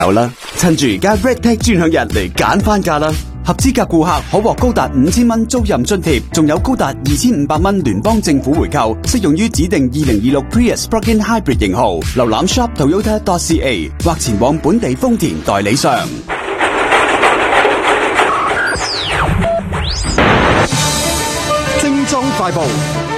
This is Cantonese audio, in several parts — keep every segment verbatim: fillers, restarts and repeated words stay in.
有啦，趁住而家 RedTag 專享日嚟揀翻價啦！合資格顧客可獲高達五千蚊租賃津貼，仲有高達二千五百蚊聯邦政府回購，適用於指定二零二六 Prius Plug-in Hybrid 型號。瀏覽 shop toyota dot c a 或前往本地豐田代理商。 精裝快報。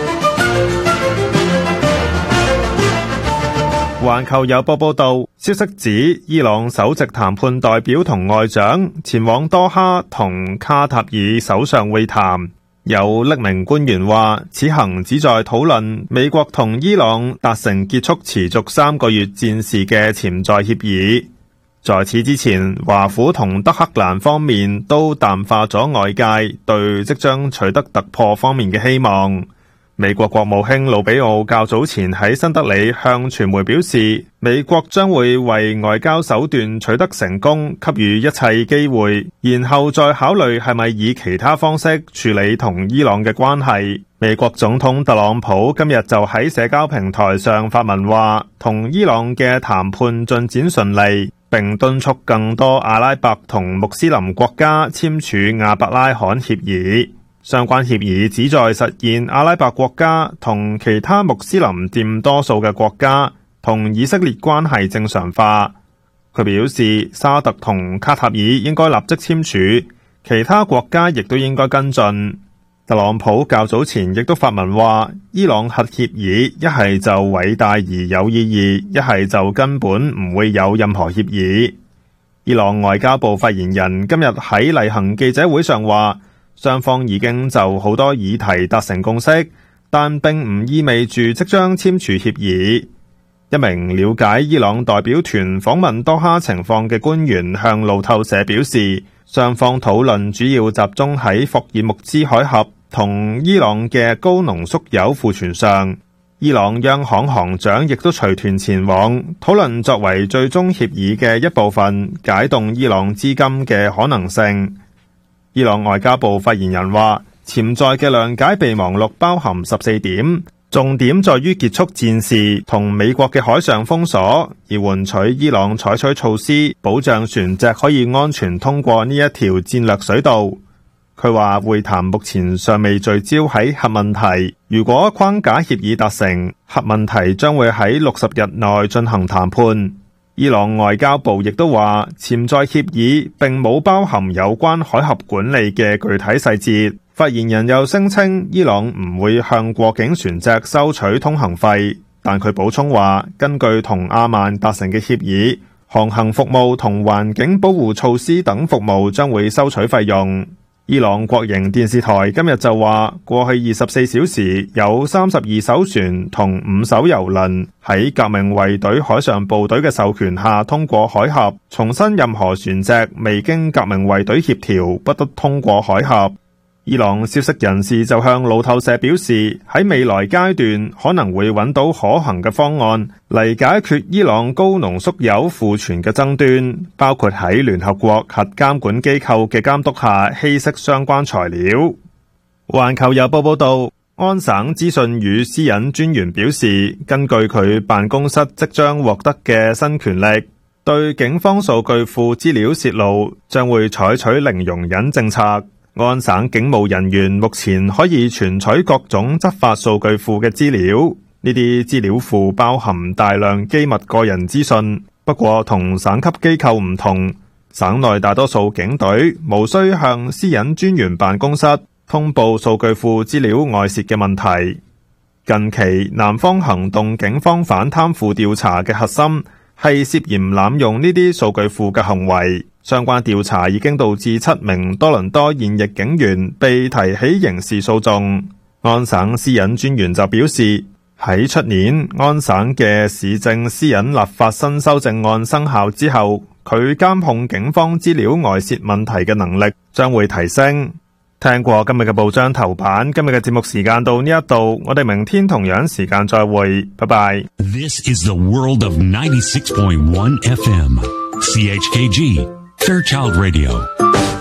環球郵報報道，消息指伊朗首席談判代表同外長前往多哈同卡塔爾首相會談。有匿名官員話，此行旨在討論美國同伊朗達成結束持續三個月戰事嘅潛在協議。在此之前，華府同德黑蘭方面都淡化咗外界對即將取得突破方面嘅希望。美國國務卿魯比奧較早前喺新德里向傳媒表示，美國將會為外交手段取得成功給予一切機會，然後再考慮係咪以其他方式處理同伊朗嘅關係。美國總統特朗普今日就喺社交平台上發文話，同伊朗嘅談判進展順利，並敦促更多阿拉伯同穆斯林國家簽署亞伯拉罕協議。相關協議旨在實現阿拉伯國家同其他穆斯林佔多數嘅國家同以色列關係正常化。佢表示，沙特同卡塔爾應該立即簽署，其他國家亦都應該跟進。特朗普較早前亦都發文話，伊朗核協議一係就偉大而有意義，一係就根本唔會有任何協議。伊朗外交部發言人今日喺例行記者會上話，雙方已經就好多議題達成共識，但並唔意味住即將簽署協議。一名了解伊朗代表團訪問多哈情況嘅官員向路透社表示，雙方討論主要集中喺霍爾木茲海峽同伊朗嘅高濃縮鈾庫存上。伊朗央行行長亦都隨團前往，討論作為最終協議嘅一部分，解凍伊朗資金嘅可能性。伊朗外交部發言人話，潛在嘅諒解備忘錄包含十四點，重點在於結束戰事同美國嘅海上封鎖，而換取伊朗採取措施，保障船隻可以安全通過呢一條戰略水道。佢話會談目前尚未聚焦喺核問題，如果框架協議達成，核問題將會喺六十日內進行談判。伊朗外交部亦都話，潛在協議並冇包含有關海峽管理嘅具體細節。發言人又聲稱，伊朗唔會向過境船隻收取通行費，但佢補充話，根據同阿曼達成嘅協議，航行服務同環境保護措施等服務將會收取費用。伊朗國營電視台今日就話，過去二十四小時有三十二艘船同五艘郵輪喺革命衛隊海上部隊嘅授權下通過海峽，重申任何船隻未經革命衛隊協調不得通過海峽。伊朗消息人士就向路透社表示，喺未來階段可能會揾到可行嘅方案嚟解決伊朗高濃縮鈾庫存嘅爭端，包括喺聯合國核監管機構嘅監督下稀釋相關材料。環球郵報報道，安省資訊與私隱專員表示，根據佢辦公室即將獲得嘅新權力，對警方數據庫資料泄露將會採取零容忍政策。安省警務人員目前可以存取各種執法數據庫嘅資料，呢啲資料庫包含大量機密個人資訊。不過同省級機構唔同，省內大多數警隊無需向私隱專員辦公室通報數據庫資料外泄嘅問題。近期南方行動警方反貪腐調查嘅核心係涉嫌濫用呢啲數據庫嘅行為。相關調查已經導致七名多倫多現役警員被提起刑事訴訟。安省私隱專員就表示，喺出年安省嘅市政私隱立法新修正案生效之後，佢監控警方資料外泄問題嘅能力將會提升。聽過今日嘅報章頭版，今日嘅節目時間到呢一度，我哋明天同樣時間再會，拜拜。 This is the world of ninety-six point one F M C H K G Fairchild Radio.